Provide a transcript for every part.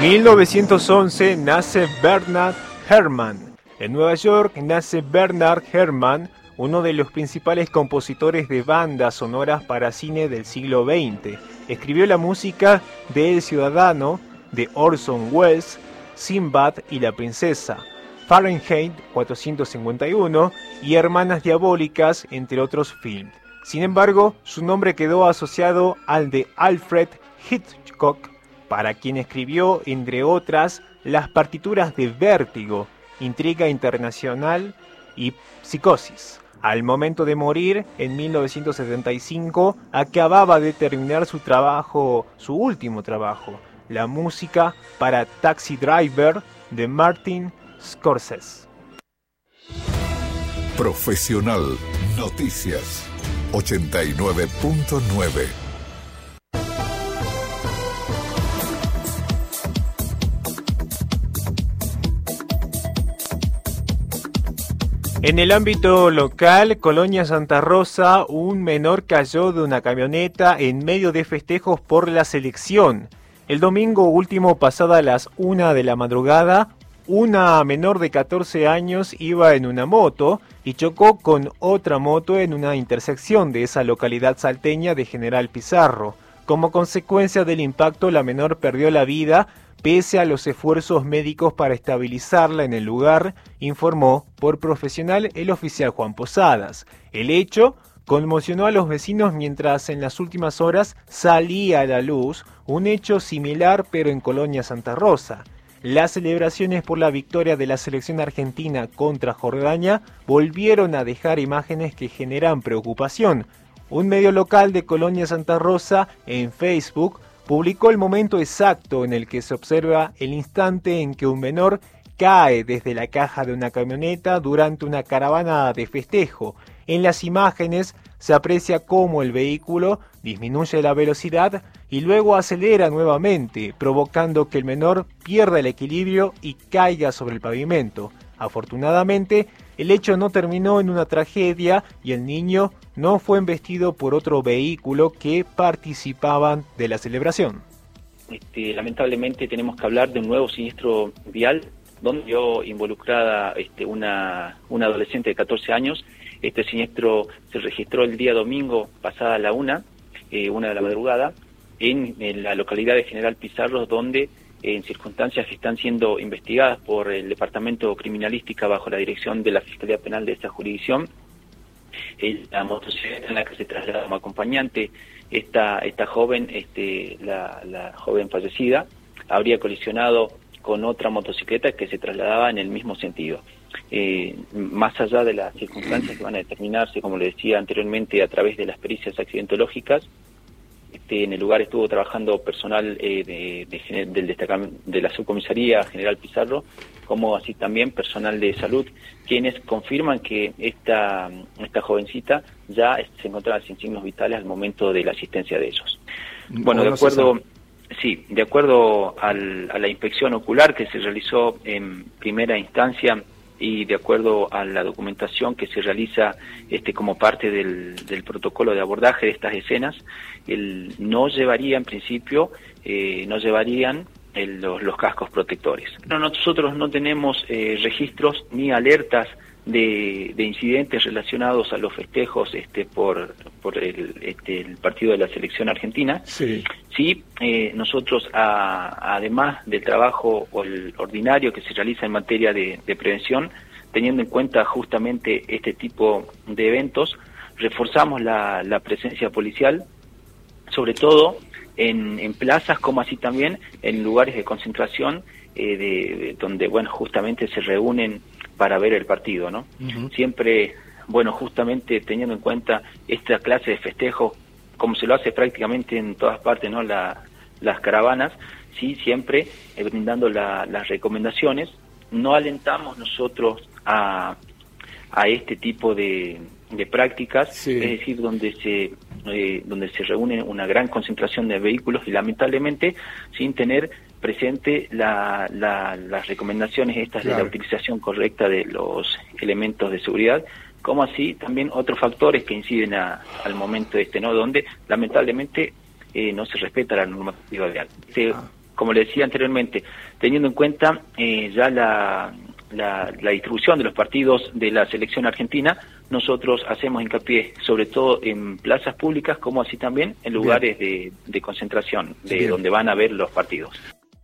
1911 nace Bernard Herrmann. En Nueva York nace Bernard Herrmann, uno de los principales compositores de bandas sonoras para cine del siglo XX. Escribió la música de El Ciudadano, de Orson Welles, Sinbad y la Princesa, Fahrenheit 451 y Hermanas Diabólicas, entre otros films. Sin embargo, su nombre quedó asociado al de Alfred Hitchcock, para quien escribió, entre otras, las partituras de Vértigo, Intriga Internacional y Psicosis. Al momento de morir, en 1975, acababa de terminar su último trabajo, la música para Taxi Driver de Martin Scorsese. Profesional Noticias 89.9. En el ámbito local, Colonia Santa Rosa, un menor cayó de una camioneta en medio de festejos por la selección. El domingo último, pasada las 1 de la madrugada, una menor de 14 años iba en una moto y chocó con otra moto en una intersección de esa localidad salteña de General Pizarro. Como consecuencia del impacto, la menor perdió la vida, pese a los esfuerzos médicos para estabilizarla en el lugar, informó por profesional el oficial Juan Posadas. El hecho conmocionó a los vecinos mientras en las últimas horas salía a la luz un hecho similar pero en Colonia Santa Rosa. Las celebraciones por la victoria de la selección argentina contra Jordania volvieron a dejar imágenes que generan preocupación. Un medio local de Colonia Santa Rosa en Facebook publicó el momento exacto en el que se observa el instante en que un menor cae desde la caja de una camioneta durante una caravana de festejo. En las imágenes se aprecia cómo el vehículo disminuye la velocidad y luego acelera nuevamente, provocando que el menor pierda el equilibrio y caiga sobre el pavimento. Afortunadamente, el hecho no terminó en una tragedia y el niño no fue embestido por otro vehículo que participaban de la celebración. Lamentablemente tenemos que hablar de un nuevo siniestro vial donde vio involucrada una adolescente de 14 años. Este siniestro se registró el día domingo pasada a la 1 de la madrugada en la localidad de General Pizarro, donde en circunstancias que están siendo investigadas por el Departamento Criminalística bajo la dirección de la Fiscalía Penal de esta jurisdicción, la motocicleta en la que se trasladaba como acompañante esta joven, la joven fallecida, habría colisionado con otra motocicleta que se trasladaba en el mismo sentido. Más allá de las circunstancias que van a determinarse, como le decía anteriormente, a través de las pericias accidentológicas, en el lugar estuvo trabajando personal de la subcomisaría General Pizarro, como así también personal de salud, quienes confirman que esta jovencita ya se encontraba sin signos vitales al momento de la asistencia de ellos. Bueno, de acuerdo a la inspección ocular que se realizó en primera instancia y de acuerdo a la documentación que se realiza como parte del protocolo de abordaje de estas escenas, no llevarían los cascos protectores. Nosotros no tenemos registros ni alertas de incidentes relacionados a los festejos por el partido de la selección argentina. Sí, nosotros además del trabajo ordinario que se realiza en materia de prevención, teniendo en cuenta justamente este tipo de eventos, reforzamos la presencia policial, sobre todo en plazas, como así también en lugares de concentración donde justamente se reúnen para ver el partido, ¿no? Uh-huh. Siempre, justamente teniendo en cuenta esta clase de festejos, como se lo hace prácticamente en todas partes, ¿no? Las caravanas, sí, siempre brindando las recomendaciones. No alentamos nosotros a este tipo de prácticas, sí. Es decir, donde se reúne una gran concentración de vehículos y lamentablemente sin tener presente las recomendaciones estas, claro, de la utilización correcta de los elementos de seguridad, como así también otros factores que inciden al momento donde lamentablemente no se respeta la normativa vial. como le decía anteriormente, teniendo en cuenta ya la distribución de los partidos de la selección argentina, nosotros hacemos hincapié sobre todo en plazas públicas, como así también en lugares de concentración, donde van a ver los partidos.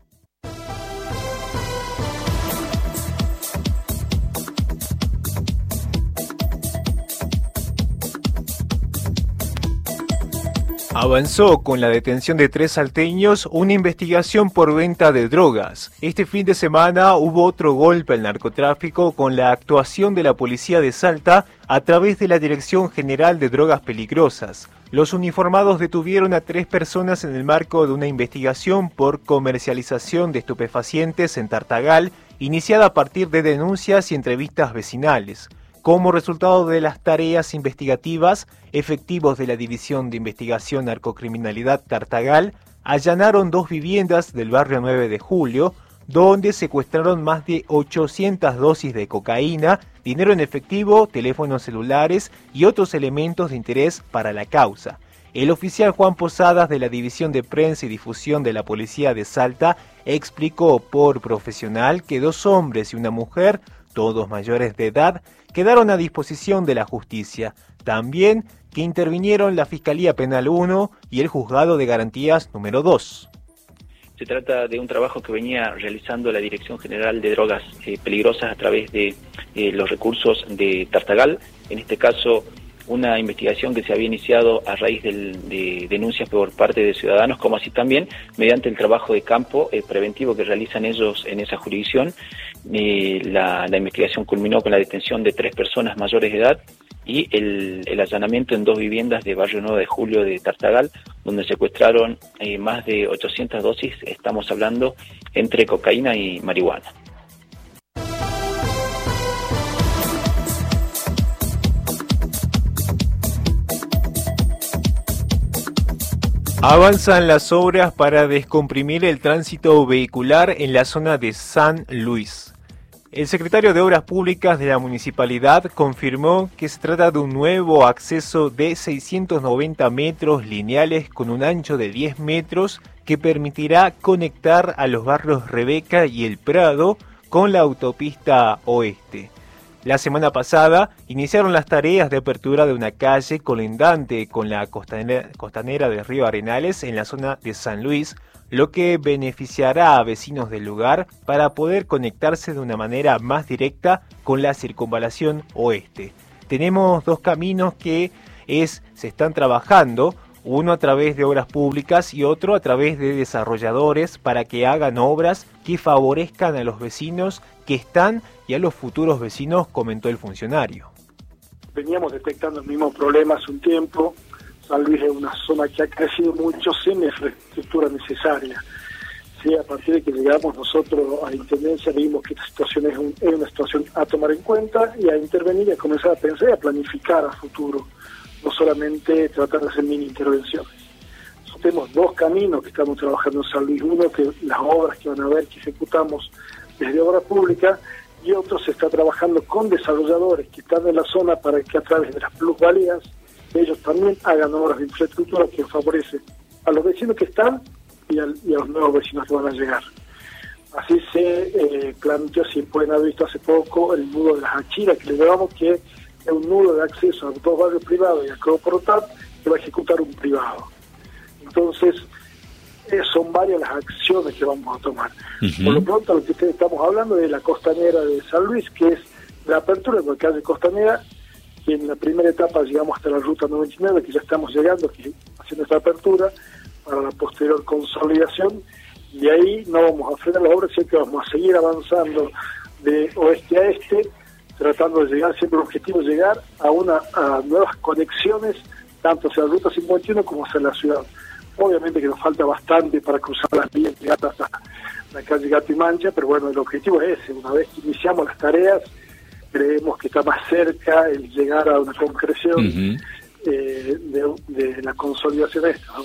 Avanzó con la detención de 3 salteños una investigación por venta de drogas. Este fin de semana hubo otro golpe al narcotráfico con la actuación de la policía de Salta a través de la Dirección General de Drogas Peligrosas. Los uniformados detuvieron a 3 personas en el marco de una investigación por comercialización de estupefacientes en Tartagal, iniciada a partir de denuncias y entrevistas vecinales. Como resultado de las tareas investigativas, efectivos de la División de Investigación Narcocriminalidad Tartagal allanaron 2 viviendas del barrio 9 de Julio, donde secuestraron más de 800 dosis de cocaína, dinero en efectivo, teléfonos celulares y otros elementos de interés para la causa. El oficial Juan Posadas de la División de Prensa y Difusión de la Policía de Salta explicó por profesional que 2 hombres y una mujer, todos mayores de edad, quedaron a disposición de la justicia. También que intervinieron la Fiscalía Penal 1 y el Juzgado de Garantías número 2. Se trata de un trabajo que venía realizando la Dirección General de Drogas Peligrosas a través de los recursos de Tartagal. En este caso, una investigación que se había iniciado a raíz de denuncias por parte de ciudadanos, como así también mediante el trabajo de campo preventivo que realizan ellos en esa jurisdicción. La investigación culminó con la detención de 3 personas mayores de edad y el allanamiento en 2 viviendas de barrio 9 de Julio de Tartagal, donde secuestraron más de 800 dosis, estamos hablando, entre cocaína y marihuana. Avanzan las obras para descomprimir el tránsito vehicular en la zona de San Luis. El secretario de Obras Públicas de la municipalidad confirmó que se trata de un nuevo acceso de 690 metros lineales con un ancho de 10 metros que permitirá conectar a los barrios Rebeca y El Prado con la autopista oeste. La semana pasada iniciaron las tareas de apertura de una calle colindante con la costanera del río Arenales en la zona de San Luis, lo que beneficiará a vecinos del lugar para poder conectarse de una manera más directa con la circunvalación oeste. Tenemos 2 caminos que se están trabajando, uno a través de obras públicas y otro a través de desarrolladores para que hagan obras que favorezcan a los vecinos que están y a los futuros vecinos, comentó el funcionario. Veníamos detectando el mismo problema hace un tiempo. San Luis es una zona que ha crecido mucho sin la infraestructura necesaria. Sí, a partir de que llegamos nosotros a la Intendencia vimos que esta situación es una situación a tomar en cuenta y a intervenir y a comenzar a pensar y a planificar a futuro, no solamente tratar de hacer mini intervenciones. Nosotros tenemos 2 caminos que estamos trabajando en San Luis, uno que las obras que van a ver que ejecutamos desde obra pública y otro se está trabajando con desarrolladores que están en la zona para que a través de las plusvalías ellos también hagan obras de infraestructura que favorecen a los vecinos que están y a los nuevos vecinos que van a llegar. Así se planteó, si pueden haber visto hace poco, el nudo de las Achiras, que le llamamos que es un nudo de acceso a 2 barrios privados y a Croporotap que va a ejecutar un privado. Entonces, son varias las acciones que vamos a tomar. Por lo pronto, lo que ustedes estamos hablando de la costanera de San Luis, que es la apertura de la calle costanera, que en la primera etapa llegamos hasta la ruta 99, que ya estamos llegando, que haciendo esta apertura para la posterior consolidación, y ahí no vamos a frenar la obra, sino que vamos a seguir avanzando de oeste a este, tratando de llegar, siempre el objetivo es llegar a nuevas conexiones, tanto hacia la ruta 51 como hacia la ciudad. Obviamente que nos falta bastante para cruzar las vías y llegar hasta la calle Gato y Mancha, pero bueno, el objetivo es ese. Una vez que iniciamos las tareas, creemos que está más cerca el llegar a una concreción de la consolidación de esto, ¿no?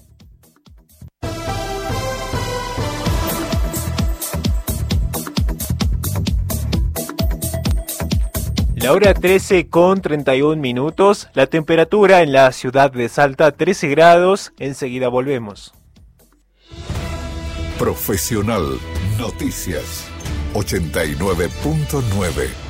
La hora 13:31, la temperatura en la ciudad de Salta 13 grados, enseguida volvemos. Profesional Noticias 89.9.